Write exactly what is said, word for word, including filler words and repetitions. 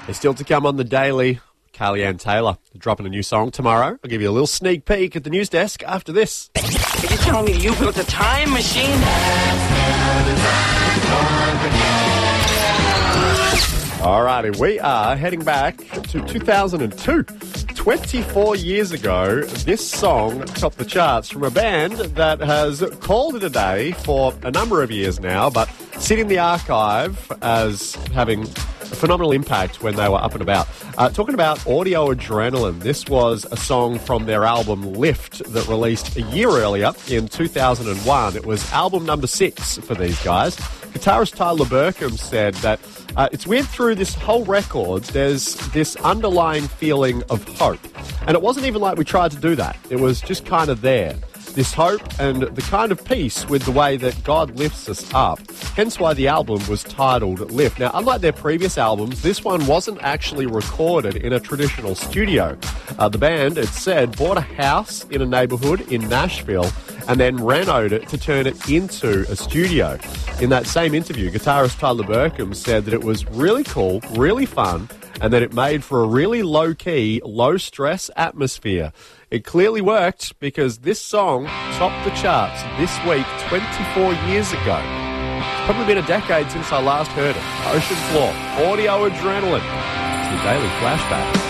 There's still to come on the Daily. Carly-Ann Taylor dropping a new song tomorrow. I'll give you a little sneak peek at the news desk after this. Are you telling me you built a time machine? Alrighty, we are heading back to two thousand two. twenty-four years ago, this song topped the charts from a band that has called it a day for a number of years now, but sit in the archive as having a phenomenal impact when they were up and about. Uh, talking about Audio Adrenaline, this was a song from their album Lift that released a year earlier in two thousand one. It was album number six for these guys. Guitarist Tyler Burkham said that uh, it's weird through this whole record, there's this underlying feeling of hope. And it wasn't even like we tried to do that. It was just kind of there. This hope and the kind of peace with the way that God lifts us up. Hence why the album was titled Lift. Now, unlike their previous albums, this one wasn't actually recorded in a traditional studio. Uh, the band, it said, bought a house in a neighbourhood in Nashville and then renovated it to turn it into a studio. In that same interview, guitarist Tyler Burkham said that it was really cool, really fun, and that it made for a really low-key, low-stress atmosphere. It clearly worked because this song topped the charts this week twenty-four years ago. It's probably been a decade since I last heard it. Ocean Floor, Audio Adrenaline. It's the Daily Flashback.